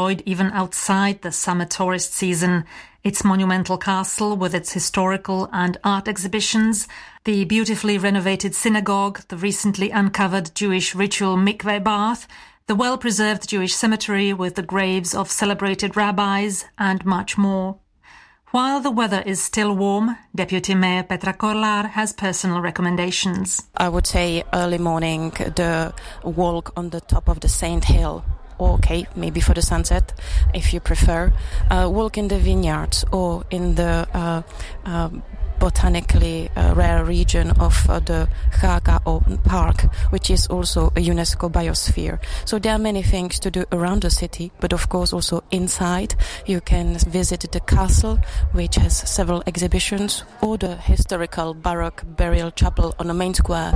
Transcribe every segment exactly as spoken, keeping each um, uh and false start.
enjoyed even outside the summer tourist season. Its monumental castle with its historical and art exhibitions, the beautifully renovated synagogue, the recently uncovered Jewish ritual mikveh bath, the well-preserved Jewish cemetery with the graves of celebrated rabbis, and much more. While the weather is still warm, Deputy Mayor Petra Korlar has personal recommendations. I would say early morning, the walk on the top of the Saint Hill. Okay, maybe for the sunset, if you prefer. Uh, walk in the vineyards or in the uh, uh, botanically uh, rare region of uh, the Haga Park, which is also a UNESCO biosphere. So there are many things to do around the city, but of course also inside. You can visit the castle, which has several exhibitions, or the historical Baroque burial chapel on the main square.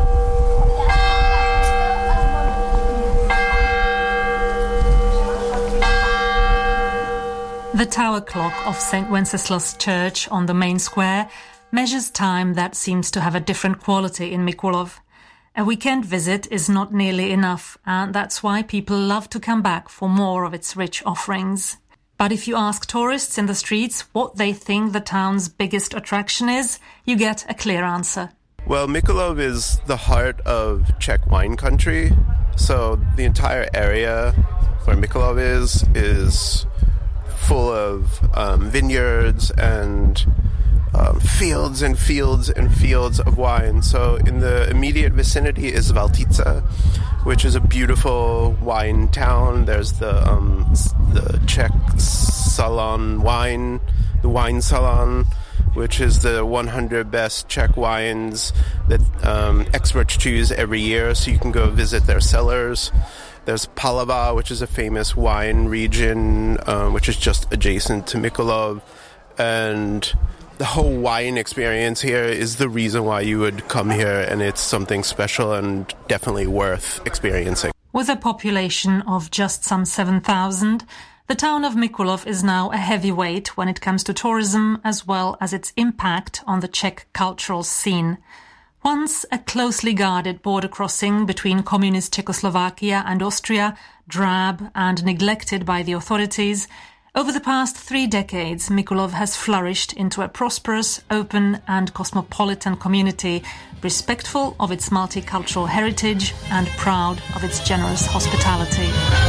The tower clock of Saint Wenceslas Church on the main square measures time that seems to have a different quality in Mikulov. A weekend visit is not nearly enough, and that's why people love to come back for more of its rich offerings. But if you ask tourists in the streets what they think the town's biggest attraction is, you get a clear answer. Well, Mikulov is the heart of Czech wine country, so the entire area where Mikulov is is full of um, vineyards and um, fields and fields and fields of wine. So in the immediate vicinity is Valtice, which is a beautiful wine town. There's the um, the Czech Salon wine, the wine salon, which is the one hundred best Czech wines that um, experts choose every year, so you can go visit their cellars. There's Palava, which is a famous wine region, um, which is just adjacent to Mikulov. And the whole wine experience here is the reason why you would come here, and it's something special and definitely worth experiencing. With a population of just some seven thousand, the town of Mikulov is now a heavyweight when it comes to tourism as well as its impact on the Czech cultural scene. Once a closely guarded border crossing between communist Czechoslovakia and Austria, drab and neglected by the authorities, over the past three decades, Mikulov has flourished into a prosperous, open and cosmopolitan community, respectful of its multicultural heritage and proud of its generous hospitality.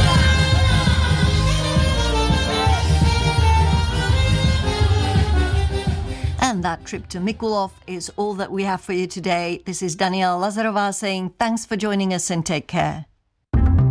And that trip to Mikulov is all that we have for you today. This is Daniela Lazarová saying thanks for joining us and take care.